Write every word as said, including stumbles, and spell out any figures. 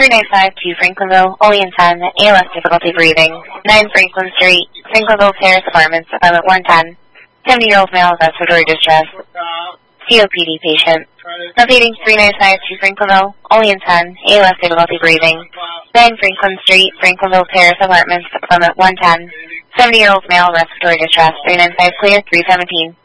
three nine five two Franklinville, Olean ten, A L S difficulty breathing, nine Franklin Street, Franklinville Terrace Apartments, apartment one ten, seventy-year-old male with respiratory distress, C O P D patient. Locating three nine five two Franklinville, Olean ten, A L S difficulty breathing, nine Franklin Street, Franklinville Terrace Apartments, apartment one ten, seventy-year-old male respiratory distress, three nine five clear, three seventeen.